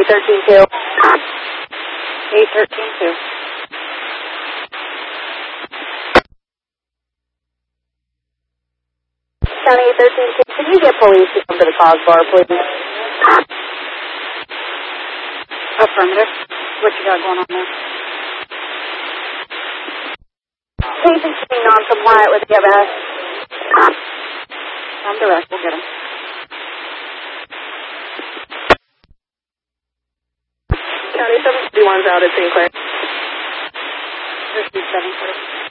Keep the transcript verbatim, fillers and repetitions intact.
thirteen two. eight thirteen two. County eight thirteen two, can you get police to come to the cause bar, please? Affirmative. What you got going on there? Patient's being non-compliant with the arrest. I'm direct. We'll get him. County seven fifty-one's out at Saint Clair. fifty-seven,